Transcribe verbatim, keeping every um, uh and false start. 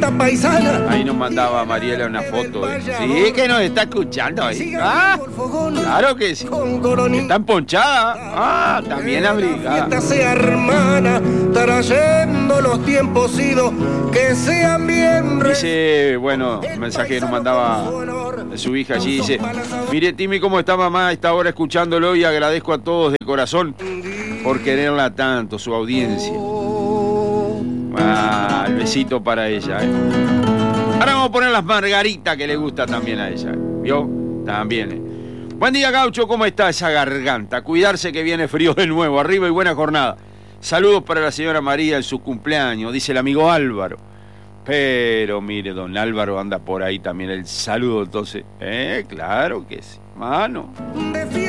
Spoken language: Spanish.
linda paisana. Ahí nos mandaba Mariela una foto. ¿eh? Sí, que nos está escuchando ahí. Ah, claro que sí. Están ponchadas. Ah, también abrigadas. Fiesta sea hermana, trayendo los tiempos idos, que sean bien. Dice, bueno, un mensaje que nos mandaba su hija allí, dice: mire, Timi, cómo está mamá a esta hora escuchándolo, y agradezco a todos de corazón por quererla tanto, su audiencia. Ah, el besito para ella, ¿eh? Ahora vamos a poner las margaritas que le gusta también a ella, ¿vio? También, ¿eh? Buen día, Gaucho, ¿cómo está esa garganta? Cuidarse que viene frío de nuevo, arriba y buena jornada. Saludos para la señora María en su cumpleaños, dice el amigo Álvaro. Pero mire, don Álvaro anda por ahí también, el saludo entonces. Eh, claro que sí, mano.